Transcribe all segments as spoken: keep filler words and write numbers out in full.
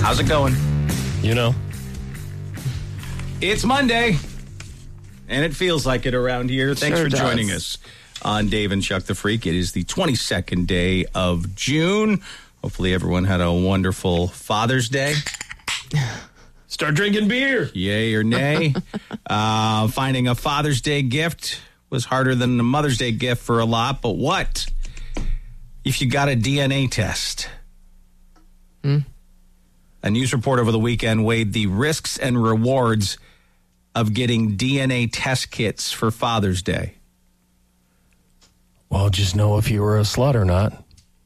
How's it going? You know. It's Monday, and it feels like it around here. Thanks Sure for does. joining us on Dave and Chuck the Freak. It is the twenty-second day of June. Hopefully everyone had a wonderful Father's Day. Start drinking beer. Yay or nay. uh, finding a Father's Day gift was harder than a Mother's Day gift for a lot, but what if you got a D N A test? Hmm? A news report over the weekend weighed the risks and rewards of getting D N A test kits for Father's Day. Well, just know if you were a slut or not.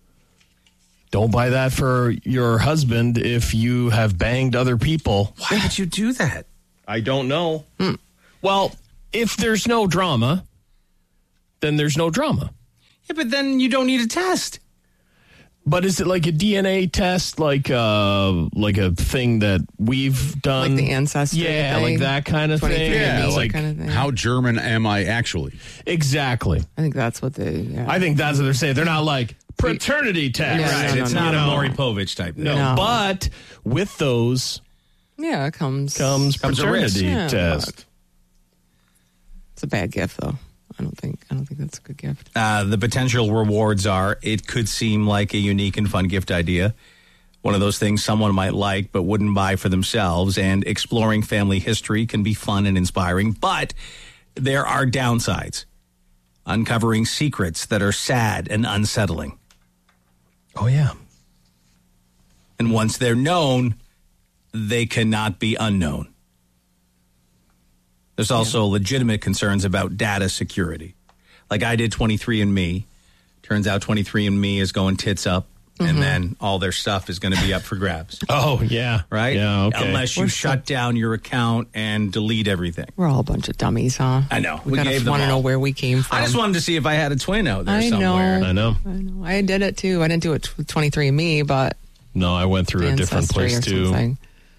Don't buy that for your husband if you have banged other people. Why would you do that? I don't know. Hmm. Well, if there's no drama, then there's no drama. Yeah, but then you don't need a test. But is it like a D N A test, like uh, like a thing that we've done? Like the ancestry Yeah, thing? like that kind of thing. twenty-three and me Yeah, like kind of thing. how German am I actually? Exactly. I think that's what they. Yeah. I think that's what they're saying. They're not like paternity test. Yeah, Right, no, no, it's no, not no. a Maury Povich type thing. No, No. but with those yeah, it comes. comes, Comes a risk. paternity Yeah, test. It's a bad gift, though. I don't think. I don't think that's a good gift. Uh, the potential rewards are, it could seem like a unique and fun gift idea. One of those things someone might like but wouldn't buy for themselves. And exploring family history can be fun and inspiring. But there are downsides. Uncovering secrets that are sad and unsettling. Oh, yeah. And once they're known, they cannot be unknown. There's also legitimate concerns about data security. Like I did twenty-three and me. Turns out twenty-three and me is going tits up, Mm-hmm. and then all their stuff is going to be up for grabs. Oh, yeah. Right? Yeah, okay. Unless you We're shut down your account and delete everything. We're all a bunch of dummies, huh? I know. We, We gotta gave them want to all. know where we came from. I just wanted to see if I had a twin out there I somewhere. know. I know. I know. I did it too. I didn't do it with twenty-three and me, but No, I went through a different Ancestry place, or too. something.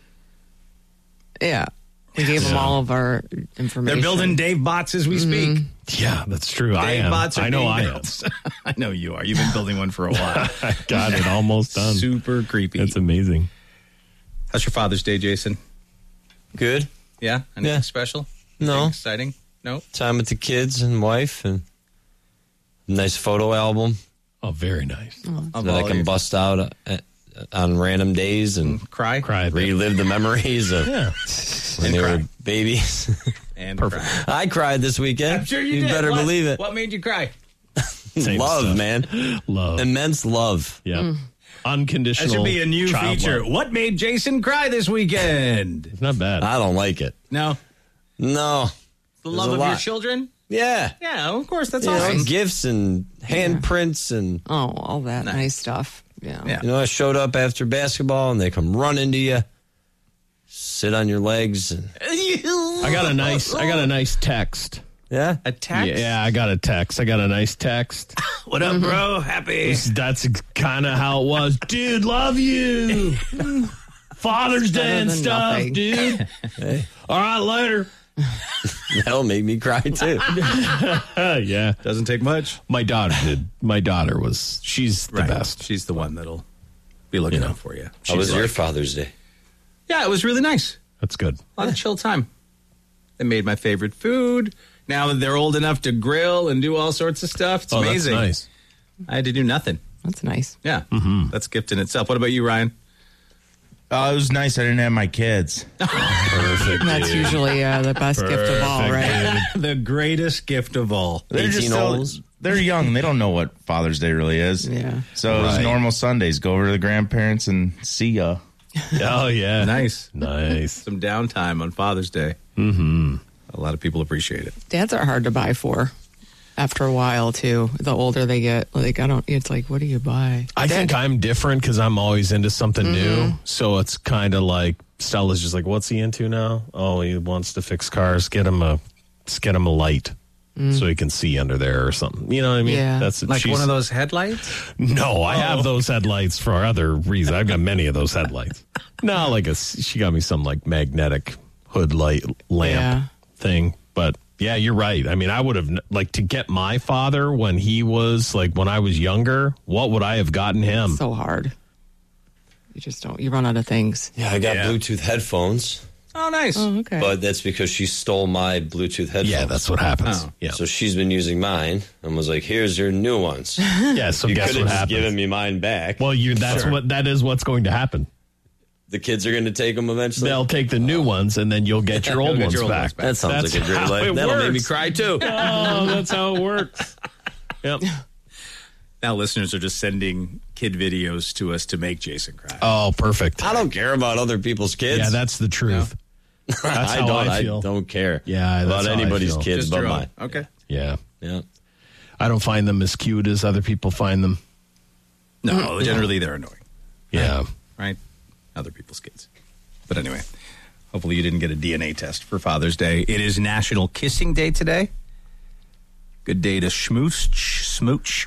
Yeah. We gave them Yeah. all of our information. They're building Dave bots as we Mm-hmm. speak. Yeah, that's true. I Dave am. bots are I know being I am. built. I know you are. You've been building one for a while. I got it almost done. Super creepy. That's amazing. How's your Father's Day, Jason? Good. Yeah? Anything Yeah. special? No. Anything exciting? No? Time with the kids and wife and nice photo album Oh, very nice. Of that I all can your- bust out uh, on random days and Cry? Cry a bit. relive the memories of Yeah. when And they cry. were babies. And Perfect. cry. I cried this weekend. I'm sure you, did. better What- believe it. What made you cry? Same love, stuff. man. Love. Immense love. Yeah. Mm. That Unconditional. should be a new child feature. love. What made Jason cry this weekend? It's not bad. I don't like it. No? No. The There's love a of your lot. children? Yeah. Yeah, of course. That's You know, awesome. gifts and handprints and Oh, all that nice, stuff. Yeah. Yeah. you know, I showed up after basketball and they come running to you, sit on your legs and I got a nice. I got a nice text. yeah. A text? Yeah, I got a text. I got a nice text. What up, bro? Happy. That's kind of how it was. Dude, love you. Father's Day better and than stuff, nothing. dude. All right, later. That'll make me cry too. Uh, yeah. Doesn't take much. My daughter did. My daughter was, she's the Right. best. She's the one that'll be looking out for you. How She's was your like- Father's Day? Yeah, it was really nice. That's good. A lot of chill time. They made my favorite food. Now that they're old enough to grill and do all sorts of stuff, it's Oh, amazing. that's nice. I had to do nothing. That's nice. Yeah, mm-hmm. That's a gift in itself. What about you, Ryan? Oh, it was nice. I didn't have my kids. Perfect. That's dude. usually uh, the best gift of all, Perfect, right? dude. The greatest gift of all. They're just eighteen still- olds. They're young. They don't know what Father's Day really is. Yeah. So it was Right. normal Sundays. Go over to the grandparents and see ya. Oh, yeah. Nice. Nice. Some downtime on Father's Day. Mm-hmm. A lot of people appreciate it. Dads are hard to buy for after a while, too. The older they get, like, I don't, it's like, what do you buy? I think I'm different because I'm always into something Mm-hmm. new. So it's kind of like Stella's just like, what's he into now? Oh, he wants to fix cars. Get him a, just get him a light so he can see under there or something. You know what I mean? Yeah. That's Like she's- one of those headlights? No, I Oh. have those headlights for other reasons. I've got many of those headlights. No, like a, she got me some like magnetic hood light lamp Yeah. thing. But yeah, you're right. I mean, I would have, like, to get my father when he was, like, when I was younger, what would I have gotten him? So hard. You just don't. You run out of things. Yeah, I got Yeah. Bluetooth headphones, Oh, nice. Oh, okay. but that's because she stole my Bluetooth headphones. Yeah, that's what happens. Oh. Yeah. So she's been using mine and was like, "Here's your new ones." yeah. So You guess could what have just happens? given me mine back. well, you. That's Sure. what. That is what's going to happen. The kids are going to take them eventually. They'll take the new ones, and then you'll get your old, get ones, your old back. ones back. That sounds That's like a great how life. it That'll make me works. cry too. Oh, that's how it works. Yep. Now listeners are just sending kid videos to us to make Jason cry. Oh, perfect. I don't care about other people's kids. Yeah, that's the truth. That's I how don't. I feel. I don't care. Yeah, about that's how I anybody's feel. kids Just but your own. mine. Okay. Yeah. Yeah. I don't find them as cute as other people find them. No, generally they're annoying, Yeah. right? Other people's kids. But anyway, hopefully you didn't get a D N A test for Father's Day. It is National Kissing Day today. Good day to schmooch, smooch.